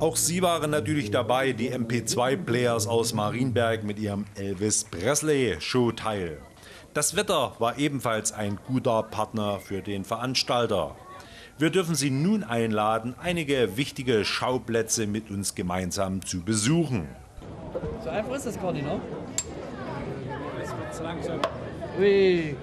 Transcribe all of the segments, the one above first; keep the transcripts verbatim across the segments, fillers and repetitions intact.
Auch sie waren natürlich dabei, die M P zwei Players aus Marienberg mit ihrem Elvis Presley Showteil. Das Wetter war ebenfalls ein guter Partner für den Veranstalter. Wir dürfen Sie nun einladen, einige wichtige Schauplätze mit uns gemeinsam zu besuchen. So einfach ist das gar nicht, ne? Es wird zu langsam. Ui.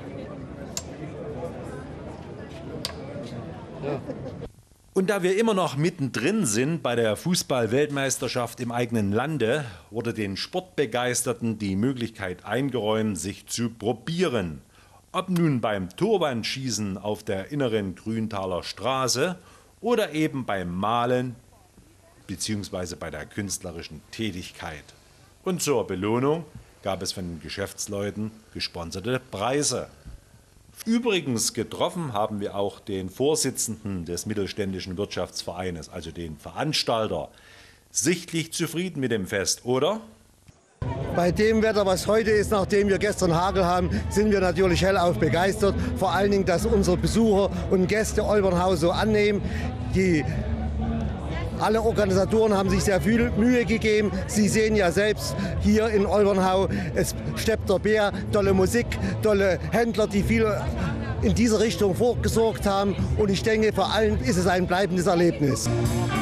Ja. Und da wir immer noch mittendrin sind bei der Fußball-Weltmeisterschaft im eigenen Lande, wurde den Sportbegeisterten die Möglichkeit eingeräumt, sich zu probieren. Ob nun beim Torwandschießen auf der inneren Grüntaler Straße oder eben beim Malen bzw. bei der künstlerischen Tätigkeit. Und zur Belohnung gab es von den Geschäftsleuten gesponserte Preise. Übrigens getroffen haben wir auch den Vorsitzenden des Mittelständischen Wirtschaftsvereines, also den Veranstalter. Sichtlich zufrieden mit dem Fest, oder? Bei dem Wetter, was heute ist, nachdem wir gestern Hagel haben, sind wir natürlich hellauf begeistert. Vor allen Dingen, dass unsere Besucher und Gäste Olbernhau so annehmen. Die Alle Organisatoren haben sich sehr viel Mühe gegeben. Sie sehen ja selbst hier in Olbernhau, es steppt der Bär, tolle Musik, tolle Händler, die viel in diese Richtung vorgesorgt haben. Und ich denke, vor allem ist es ein bleibendes Erlebnis.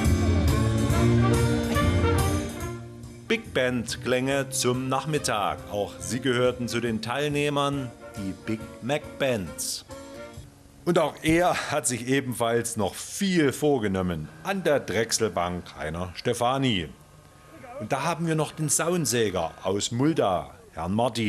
Big Band Klänge zum Nachmittag. Auch sie gehörten zu den Teilnehmern, die Big Mac Bands. Und auch er hat sich ebenfalls noch viel vorgenommen an der Drechselbank Rainer Stefani. Und da haben wir noch den Soundsäger aus Mulda, Herrn Martin.